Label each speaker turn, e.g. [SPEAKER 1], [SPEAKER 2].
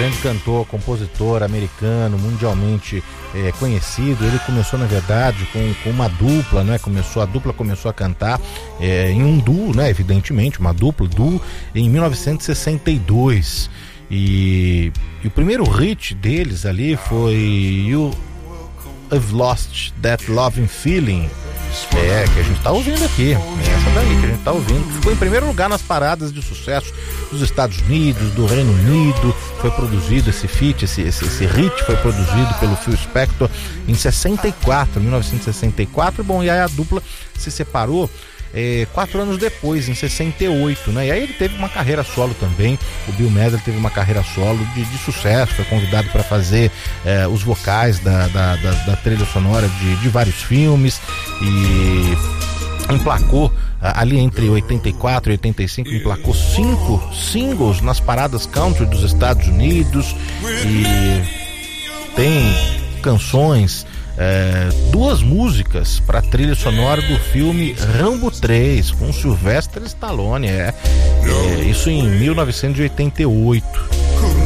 [SPEAKER 1] grande cantor, compositor americano, mundialmente conhecido. Ele começou, na verdade, com uma dupla, né? A dupla começou a cantar em um duo, né? Evidentemente, uma dupla, duo, em 1962. E o primeiro hit deles ali foi You Have Lost That Loving Feeling, que a gente tá ouvindo aqui, essa daí que a gente tá ouvindo, que ficou em primeiro lugar nas paradas de sucesso dos Estados Unidos, do Reino Unido. Foi produzido esse hit foi produzido pelo Phil Spector em 1964. Bom, e aí a dupla se separou 4 anos depois, em 68, né? E aí ele teve uma carreira solo também. O Bill Medley teve uma carreira solo de sucesso, foi convidado para fazer os vocais da trilha sonora de vários filmes, e emplacou ali entre 84 e 85, emplacou 5 singles nas paradas country dos Estados Unidos, e tem canções, 2 músicas para a trilha sonora do filme Rambo 3 com Sylvester Stallone, isso em 1988.